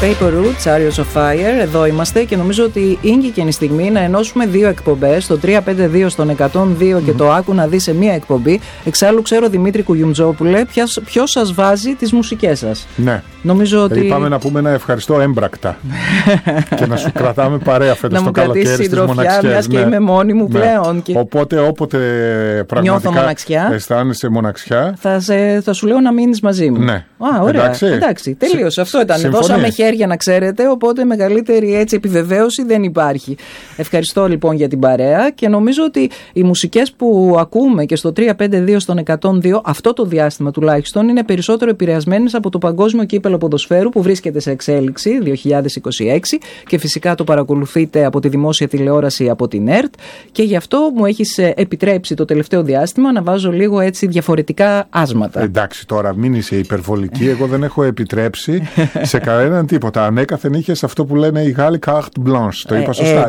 Paper Route, Chariots of Fire. Εδώ είμαστε και νομίζω ότι ήγηκε η στιγμή να ενώσουμε δύο εκπομπές, το 352 στον 102 και το Άκου να δει σε μία εκπομπή. Εξάλλου ξέρω, Δημήτρη Κουγιουμτζόπουλε, ποιος σας βάζει τις μουσικές σας. Ναι. Νομίζω ότι... Πάμε να πούμε ένα ευχαριστώ έμπρακτα και να σου κρατάμε παρέα φέτος το καλοκαίρι στις μοναξιές. Μιας και είμαι μόνη μου πλέον. Και... Οπότε όποτε πραγματικά αισθάνεσαι μοναξιά, θα σου λέω να μείνεις μαζί μου. Ναι. Ωραία. Εντάξει, τελείωσε. Αυτό ήταν. Συμφωνείς. Δώσαμε χέρια να ξέρετε, οπότε μεγαλύτερη έτσι επιβεβαίωση δεν υπάρχει. Ευχαριστώ λοιπόν για την παρέα και νομίζω ότι οι μουσικές που ακούμε και στο 352 στον 102 αυτό το διάστημα τουλάχιστον είναι περισσότερο επηρεασμένες από το Παγκόσμιο Κύπελλο Ποδοσφαίρου που βρίσκεται σε εξέλιξη 2026 και φυσικά το παρακολουθείτε από τη δημόσια τηλεόραση από την ΕΡΤ και γι' αυτό μου έχεις επιτρέψει το τελευταίο διάστημα να βάζω λίγο έτσι διαφορετικά άσματα. Εντάξει, τώρα μην είσαι υπερβολική. Εγώ δεν έχω επιτρέψει σε κανέναν τίποτα. Ανέκαθεν είχες αυτό που λένε οι Γάλλοι carte blanche. Το είπα σωστά.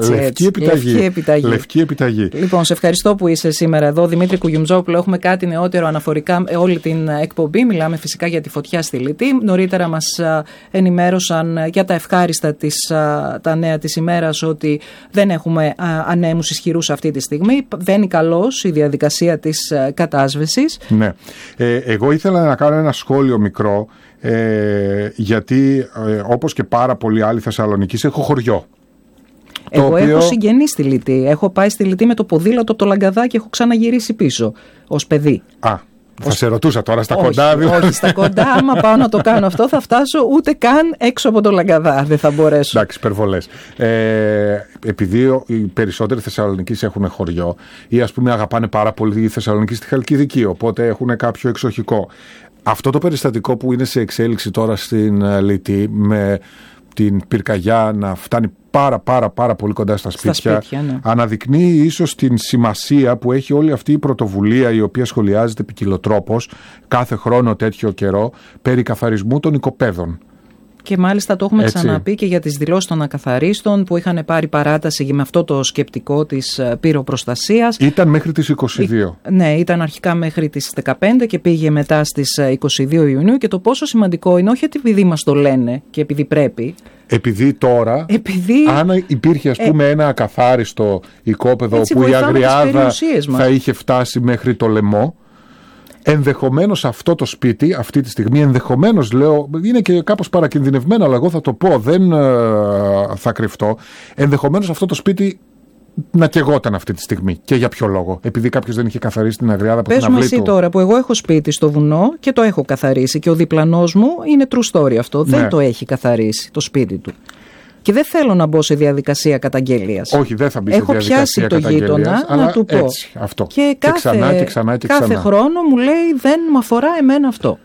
Λευκή επιταγή. Λοιπόν, σε ευχαριστώ που είσαι σήμερα εδώ, Δημήτρη Κουγιουμτζόπουλο. Έχουμε κάτι νεότερο αναφορικά όλη την εκπομπή. Μιλάμε φυσικά για τη φωτιά στη Λιτή. Νωρίτερα μας ενημέρωσαν για τα ευχάριστα τα νέα της ημέρας ότι δεν έχουμε ανέμους ισχυρούς αυτή τη στιγμή. Βαίνει καλώς η διαδικασία της κατάσβεσης. Ναι. Εγώ ήθελα να κάνω ένα σχόλιο μικρό γιατί όπως και πάρα πολλοί άλλοι Θεσσαλονικείς έχω χωριό. Εγώ έχω συγγενεί στη Λιτή. Έχω πάει στη Λιτή με το ποδήλατο από το Λαγκαδά και έχω ξαναγυρίσει πίσω ως παιδί. Θα σε ρωτούσα τώρα στα κοντά. Όχι, στα κοντά. Άμα πάω να το κάνω αυτό, θα φτάσω ούτε καν έξω από το Λαγκαδά. Δεν θα μπορέσω. Εντάξει, υπερβολές. Επειδή οι περισσότεροι Θεσσαλονικείς έχουν χωριό ή ας πούμε αγαπάνε πάρα πολύ η Θεσσαλονίκη στη Χαλκιδική, οπότε έχουν κάποιο εξοχικό. Αυτό το περιστατικό που είναι σε εξέλιξη τώρα στην Λιτή με την πυρκαγιά να φτάνει πάρα πολύ κοντά στα σπίτια, ναι. Αναδεικνύει ίσως την σημασία που έχει όλη αυτή η πρωτοβουλία η οποία σχολιάζεται ποικιλοτρόπως κάθε χρόνο τέτοιο καιρό περί καθαρισμού των οικοπαίδων. Και μάλιστα το έχουμε ξαναπεί και για τις δηλώσεις των ακαθαρίστων που είχαν πάρει παράταση με αυτό το σκεπτικό της πυροπροστασίας. Ήταν μέχρι τις 22. Ναι, ήταν αρχικά μέχρι τις 15 και πήγε μετά στις 22 Ιουνίου και το πόσο σημαντικό είναι όχι επειδή μας το λένε και επειδή πρέπει. Επειδή τώρα, αν υπήρχε ας πούμε ένα ακαθάριστο οικόπεδο που η Αγριάδα θα είχε φτάσει μέχρι το λαιμό, ενδεχομένως αυτό το σπίτι αυτή τη στιγμή, ενδεχομένως λέω, είναι και κάπως παρακινδυνευμένο, αλλά εγώ θα το πω, δεν θα κρυφτώ, ενδεχομένως αυτό το σπίτι να καιγόταν αυτή τη στιγμή. Και για ποιο λόγο? Επειδή κάποιος δεν είχε καθαρίσει την Αγριάδα από την αυλή του. Πες μου εσύ τώρα που εγώ έχω σπίτι στο βουνό και το έχω καθαρίσει και ο διπλανός μου, είναι true story αυτό, δεν το έχει καθαρίσει το σπίτι του. Και δεν θέλω να μπω σε διαδικασία καταγγελίας. Όχι, δεν θα μπει σε διαδικασία καταγγελίας. Έχω πιάσει το γείτονα αλλά να του πω. Έτσι, αυτό. Και ξανά. Κάθε χρόνο μου λέει δεν με αφορά εμένα αυτό.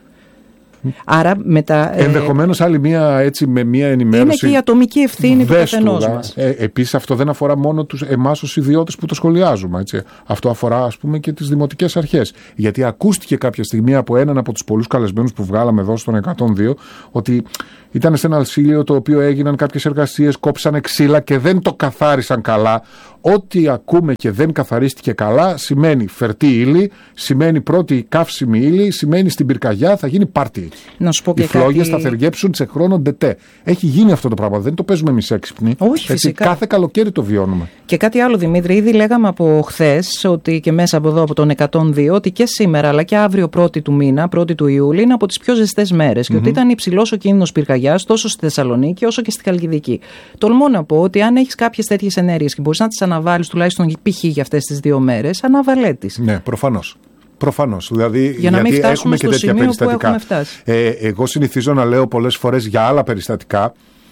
Άρα μετά. Ενδεχομένως άλλη με μία ενημέρωση. Είναι και η ατομική ευθύνη του καθενός μας. Επίσης αυτό δεν αφορά μόνο εμάς ως ιδιώτες που το σχολιάζουμε. Έτσι. Αυτό αφορά ας πούμε και τις δημοτικές αρχές. Γιατί ακούστηκε κάποια στιγμή από έναν από τους πολλούς καλεσμένους που βγάλαμε εδώ στον 102 ότι ήταν σε ένα αλσίλιο το οποίο έγιναν κάποιες εργασίες, κόψανε ξύλα και δεν το καθάρισαν καλά. Ό,τι ακούμε και δεν καθαρίστηκε καλά σημαίνει φερτή ύλη, σημαίνει πρώτη καύσιμη ύλη, σημαίνει στην πυρκαγιά θα γίνει πάρτι. Να σου πω και οι φλόγες θα θεργέψουν σε χρόνο ντετέ. Έχει γίνει αυτό το πράγμα, δεν το παίζουμε εμείς έξυπνοι. Όχι, φυσικά. Κάθε καλοκαίρι το βιώνουμε. Και κάτι άλλο, Δημήτρη, ήδη λέγαμε από χθες ότι και μέσα από εδώ από τον 102 ότι και σήμερα αλλά και αύριο 1η του μήνα, 1η του Ιούλη, είναι από τις πιο ζεστές μέρες και ότι ήταν υψηλός ο κίνδυνος πυρκαγιάς τόσο στη Θεσσαλονίκη όσο και στη Χαλκιδική. Τολμώ να πω ότι αν έχεις κάποιες τέτοιες ενέργειες και μπορείς να τις αναβάλεις τουλάχιστον π.χ. για αυτές τις 2 μέρες, αναβαλέ τις. Ναι, προφανώς. Δηλαδή, για να μην φτάσουμε και στο σημείο που έχουμε φτάσει. Εγώ συνηθίζω να λέω πολλές φορές για άλλα περιστατικά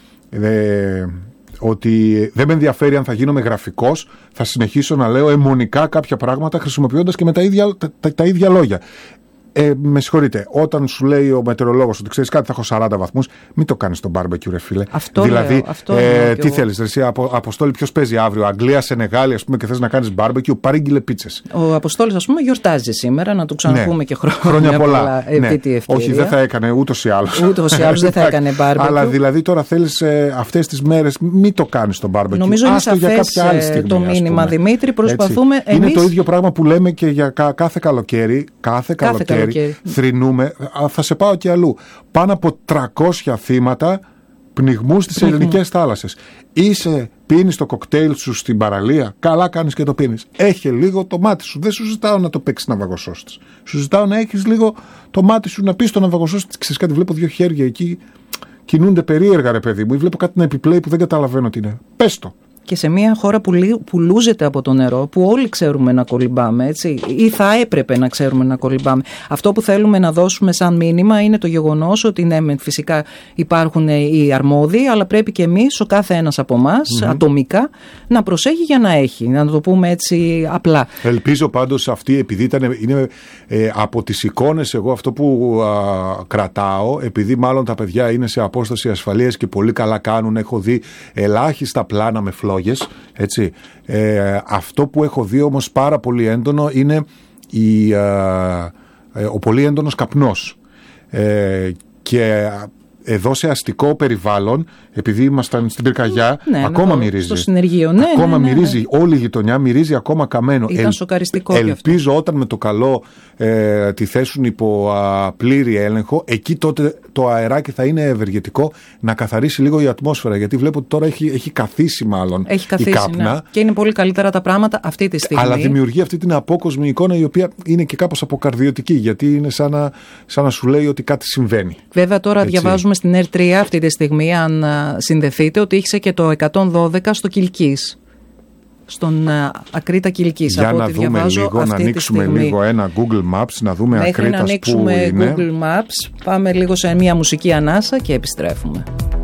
ότι δεν με ενδιαφέρει αν θα γίνομαι γραφικός, θα συνεχίσω να λέω αιμονικά κάποια πράγματα χρησιμοποιώντας και με τα ίδια λόγια. Με συγχωρείτε, όταν σου λέει ο μετεωρολόγος ότι ξέρεις κάτι, θα έχω 40 βαθμούς, μην το κάνεις στο barbecue, ρε φίλε. Αυτό δηλαδή, λέω, αυτό τι θέλεις, εσύ, Αποστόλη, ποιος παίζει αύριο, Αγγλία, Σενεγάλη, ας πούμε, και θες να κάνεις barbecue, παρήγγειλε πίτσες. Ο Αποστόλης, ας πούμε, γιορτάζει σήμερα, να του ξαναπούμε και χρόνια πολλά. Επί τη ευκαιρία. Όχι, δεν θα έκανε ούτως ή άλλως. Ούτως ή άλλως δεν θα έκανε barbecue. Αλλά δηλαδή τώρα θέλεις αυτές τις μέρες, μην το κάνεις στο barbecue. Νομίζω είναι σαφές το μήνυμα, Δημήτρη. Προσπαθούμε εμείς. Είναι το ίδιο πράγμα που λέμε και για κάθε καλοκαίρι. Θρηνούμε, θα σε πάω και αλλού. Πάνω από 300 θύματα πνιγμούς στις ελληνικές θάλασσες. Πίνεις το κοκτέιλ σου στην παραλία, καλά κάνεις και το πίνεις. Έχει λίγο το μάτι σου. Δεν σου ζητάω να το παίξεις ναυαγοσώστη. Σου ζητάω να έχεις λίγο το μάτι σου, να πεις το ναυαγοσώστη. Ξέρεις κάτι, βλέπω 2 χέρια εκεί, κινούνται περίεργα, ρε παιδί μου, ή βλέπω κάτι να επιπλέει που δεν καταλαβαίνω τι είναι. Πες το. Και σε μια χώρα που λούζεται από το νερό, που όλοι ξέρουμε να κολυμπάμε, έτσι, ή θα έπρεπε να ξέρουμε να κολυμπάμε. Αυτό που θέλουμε να δώσουμε σαν μήνυμα είναι το γεγονός ότι ναι, φυσικά υπάρχουν οι αρμόδιοι, αλλά πρέπει και εμείς, ο κάθε ένας από εμάς, ατομικά, να προσέχει για να έχει. Να το πούμε έτσι απλά. Ελπίζω πάντως αυτή, επειδή είναι από τις εικόνες, εγώ αυτό που κρατάω, επειδή μάλλον τα παιδιά είναι σε απόσταση ασφαλείας και πολύ καλά κάνουν, έχω δει ελάχιστα πλάνα με φλόγες. Έτσι. Αυτό που έχω δει όμως πάρα πολύ έντονο είναι ο πολύ έντονος καπνός. Και εδώ σε αστικό περιβάλλον, επειδή ήμασταν στην πυρκαγιά, ακόμα μυρίζει. Στο συνεργείο, ακόμα μυρίζει. Όλη η γειτονιά μυρίζει ακόμα καμένο. Ήταν σοκαριστικό. Ελπίζω όταν με το καλό τη θέσουν υπό πλήρη έλεγχο, εκεί τότε το αεράκι θα είναι ευεργετικό να καθαρίσει λίγο η ατμόσφαιρα. Γιατί βλέπω ότι τώρα έχει καθίσει μάλλον η κάπνα. Ναι. Και είναι πολύ καλύτερα τα πράγματα αυτή τη στιγμή. Αλλά δημιουργεί αυτή την απόκοσμη εικόνα, η οποία είναι και κάπως αποκαρδιωτική. Γιατί είναι σαν να σου λέει ότι κάτι συμβαίνει. Βέβαια τώρα διαβάζουμε στην ΕΡ3 αυτή τη στιγμή, αν συνδεθείτε, ότι είχε και το 112 στο Κιλκής. Στον Ακρίτα Κιλκής. Για να δούμε λίγο, να ανοίξουμε λίγο ένα Google Maps, να δούμε Ακρίτας που είναι. Μέχρι να ανοίξουμε Google Maps, πάμε λίγο σε μια μουσική ανάσα και επιστρέφουμε.